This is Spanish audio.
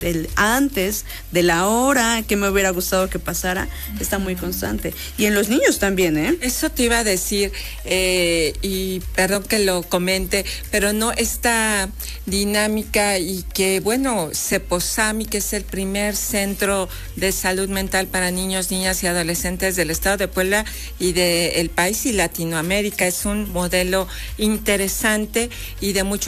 el antes, de la hora que me hubiera gustado que pasara, está muy constante. Y en los niños también, ¿eh? Eso te iba a decir, y perdón que lo comente, pero no esta dinámica y que, bueno, CEPOSAMI, que es el primer centro de salud mental para niños, niñas y adolescentes del estado de Puebla y del país y Latinoamérica, es un modelo interesante y de mucho